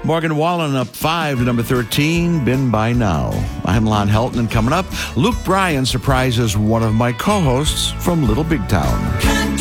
Morgan Wallen up 5 to number 13, Been By Now. I'm Lon Helton, and coming up, Luke Bryan surprises one of my co-hosts from Little Big Town.